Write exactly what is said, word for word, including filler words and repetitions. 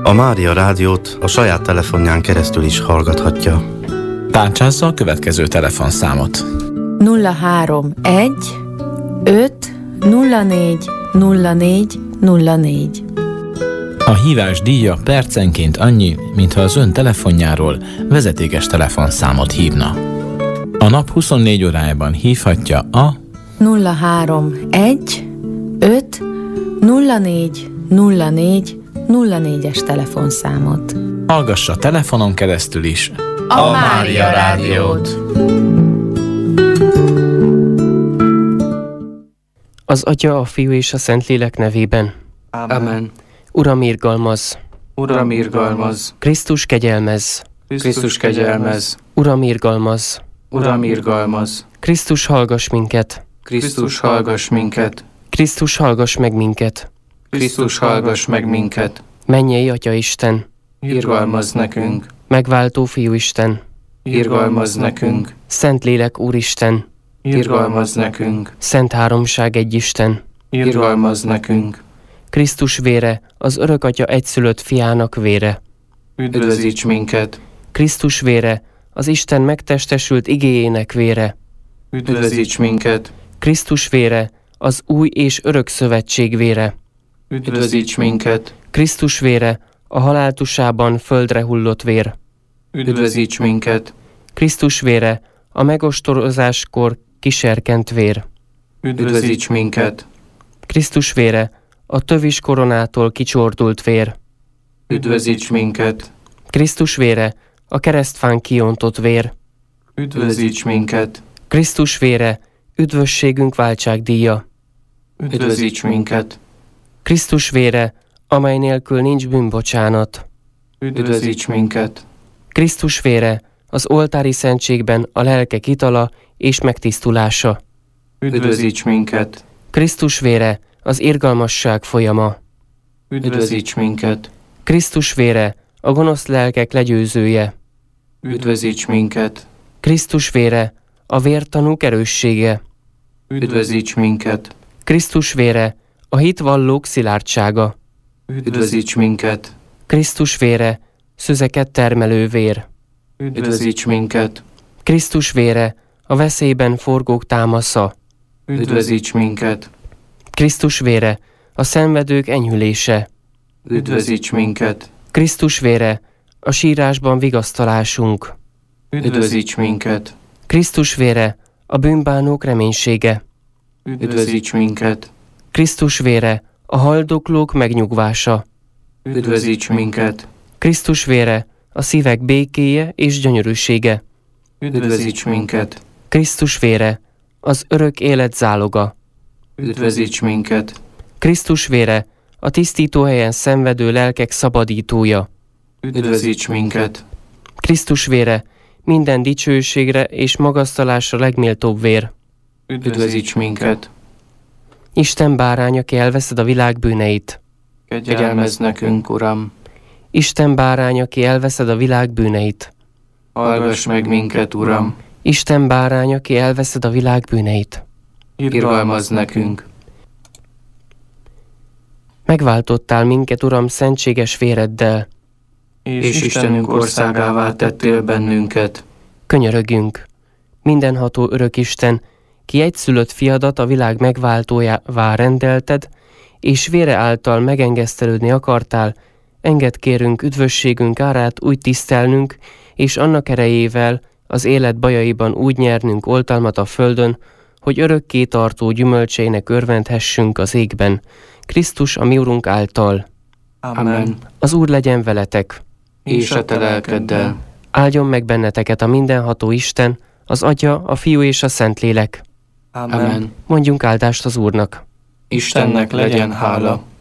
A Mária Rádiót a saját telefonján keresztül is hallgathatja. Tárcsázza a következő telefonszámot. nulla három egy öt nulla négy nulla négy nulla négy. A hívás díja percenként annyi, mintha az ön telefonjáról vezetékes telefonszámot hívna. A nap huszonnégy órájában hívhatja a nulla három egy öt nulla négy nulla négy nulla négyes telefonszámot. Hallgassa telefonon keresztül is A Mária Rádiót. Az Atya, a Fiú és a Szentlélek nevében. Amen. Uram, irgalmazz! Uram, irgalmazz! Krisztus, kegyelmezz! Krisztus, kegyelmezz! Uram, irgalmazz! Uram, irgalmazz! Krisztus, hallgass minket! Krisztus, hallgass minket! Krisztus, hallgass meg minket! Krisztus, hallgass meg minket! Mennyei Atya Isten! Irgalmazz nekünk! Megváltó Fiú Isten! Irgalmazz nekünk! Szentlélek Úristen! Irgalmazz nekünk! Szent Háromság Egyisten! Irgalmazz nekünk! Krisztus vére, az örök Atya egyszülött fiának vére! Üdvözíts minket! Krisztus vére, az Isten megtestesült igéjének vére! Üdvözíts minket! Krisztus vére, az új és örök szövetség vére! Üdvözíts minket! Krisztus vére, a haláltusában földre hullott vér! Üdvözíts minket! Krisztus vére, a megostorozáskor kiserkent vér! Üdvözíts minket! Krisztus vére, a tövis koronától kicsordult vér! Üdvözíts minket! Krisztus vére, a keresztfán kiontott vér! Üdvözíts minket! Krisztus vére, üdvösségünk váltságdíja! Üdvözíts minket! Krisztus vére, amely nélkül nincs bűnbocsánat! Üdvözíts minket! Krisztus vére, az oltári szentségben a lelkek itala és megtisztulása! Üdvözíts minket! Krisztus vére, az irgalmasság folyama! Üdvözíts minket! Krisztus vére, a gonosz lelkek legyőzője! Üdvözíts minket! Krisztus vére, a vértanúk erőssége! Üdvözíts minket! Krisztus vére, a hitvallók szilárdsága! Üdvözíts minket! Krisztus vére, szüzeket termelő vér! Üdvözíts minket! Krisztus vére, a veszélyben forgók támasza! Üdvözíts minket! Krisztus vére, a szenvedők enyhülése! Üdvözíts minket! Krisztus vére, a sírásban vigasztalásunk! Üdvözíts minket! Krisztus vére, a bűnbánók reménysége! Üdvözíts minket! Krisztus vére, a haldoklók megnyugvása! Üdvözíts minket! Krisztus vére, a szívek békéje és gyönyörűsége! Üdvözíts minket! Krisztus vére, az örök élet záloga! Üdvözíts minket! Krisztus vére, a tisztító helyen szenvedő lelkek szabadítója! Üdvözíts minket! Krisztus vére, minden dicsőségre és magasztalásra legméltóbb vér! Üdvözíts minket! Isten bárány, aki elveszed a világ bűneit! Kegyelmezz nekünk, Uram! Isten bárány, aki elveszed a világ bűneit! Hallgass meg minket, Uram! Isten bárány, aki elveszed a világ bűneit! Irgalmazz nekünk! Megváltottál minket, Uram, szentséges véreddel! És Istenünk országává tettél bennünket! Könyörögjünk! Mindenható örök Isten, ki egyszülött fiadat a világ megváltójává rendelted, és vére által megengesztelődni akartál, engedd kérünk üdvösségünk árát úgy tisztelnünk, és annak erejével az élet bajaiban úgy nyernünk oltalmat a földön, hogy örökké tartó gyümölcseinek örvendhessünk az égben, Krisztus a mi Urunk által. Amen. Az Úr legyen veletek, És a te lelkeddel. áldjon meg benneteket a mindenható Isten, az Atya, a Fiú és a Szentlélek. Amen. Mondjunk áldást az Úrnak. Istennek legyen hála.